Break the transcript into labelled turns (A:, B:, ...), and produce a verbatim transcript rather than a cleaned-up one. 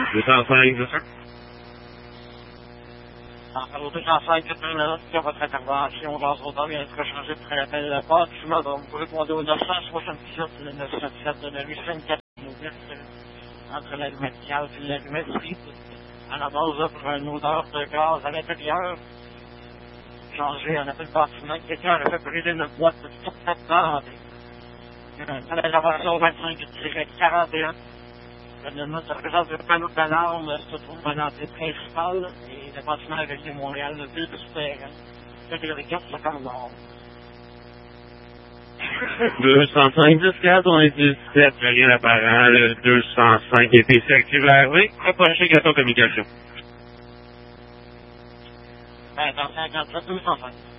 A: deux cent cinq, c'est ça?
B: Alors, deux cent cinq, c'est votre intervention. Dans son temps, vient d'être changé de très appel de part. Sinon, donc, vous répondez au neuf cent soixante-dix-sept, le neuf cent soixante-dix-sept de la rue vingt-quatre, entre l'allumette gaz et l'allumette frite. À la base, pour une odeur de gaz à l'intérieur. Changé en appel bâtiment. Quelqu'un a fait brûler une boîte de toute cette temps. À la réservation vingt-cinq quarante et un. Le note représente le panneau d'alarme se trouve à l'entrée principale et le bâtiment avec les Montréal, le ville souterrain. Catégorie quatre, c'est comme nord.
A: deux cent cinq, dix quatre-vingt-dix-sept, rien d'apparent, le deux cent cinq est P C activé à R V, approchez gâteau communication.
B: Ben, dans cinquante-sept, deux cent cinq.